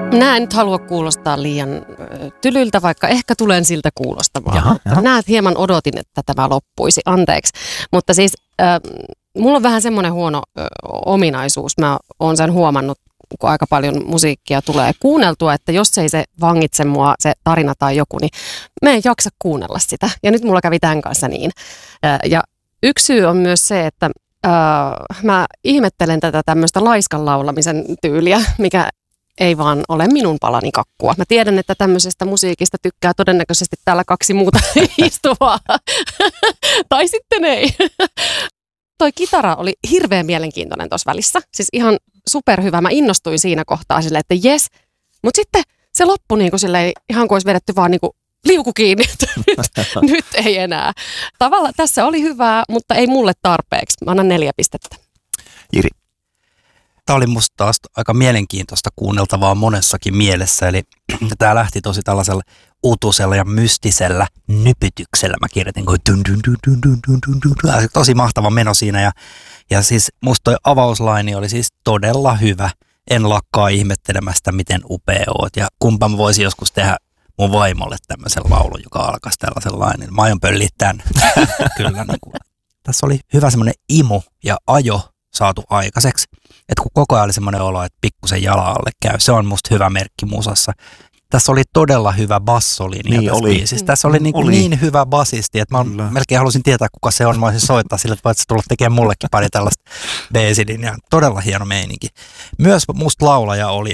Minä en nyt halua kuulostaa liian tylyltä, vaikka ehkä tulen siltä kuulostamaan. Jaha. Näet, hieman odotin, että tämä loppuisi. Anteeksi. Mutta siis mulla on vähän semmoinen huono ominaisuus. Mä oon sen huomannut, kun aika paljon musiikkia tulee kuunneltua, että jos ei se vangitse mua, se tarina tai joku, niin mä en jaksa kuunnella sitä. Ja nyt mulla kävi tämän kanssa niin. Ja yksi syy on myös se, että mä ihmettelen tätä tämmöistä laiskan laulamisen tyyliä, mikä ei vaan ole minun palani kakkua. Mä tiedän, että tämmöisestä musiikista tykkää todennäköisesti täällä 2 muuta istuvaa. Tai sitten ei. Toi kitara oli hirveän mielenkiintoinen tuossa välissä. Siis ihan superhyvä. Mä innostuin siinä kohtaa silleen, että jes. Mutta sitten se loppui niin kuin silleen, ihan kuin olisi vedetty vaan niin kuin liuku kiinni. Nyt ei enää. Tavallaan tässä oli hyvää, mutta ei mulle tarpeeksi. Mä annan 4 pistettä. Jiri. Tämä oli musta taas aika mielenkiintoista kuunneltavaa monessakin mielessä, eli tämä lähti tosi tällaisella utusella ja mystisellä nypytyksellä. Mä kirjoitin kuin tosi mahtava meno siinä ja siis musta toi avauslaini oli siis todella hyvä. En lakkaa ihmettelemästä, miten upea oot ja kumpa mä voisin joskus tehdä mun vaimolle tämmöisen laulun, joka alkaisi tällaisen lainin. Mä aion pölliä tän. Kyllä. Niin tässä oli hyvä semmoinen imu ja ajo saatu aikaiseksi. Että kun koko ajan oli semmoinen olo, että pikkusen jala alle käy. Se on musta hyvä merkki musassa. Tässä oli todella hyvä bassolinja tässä biisissä. Tässä oli niin hyvä basisti, että mä melkein halusin tietää, kuka se on. Mä olisin soittaa sille, että voit sä tulla tekemään mullekin pari tällaista biisilinjaa. Todella hieno meininki. Myös musta laulaja oli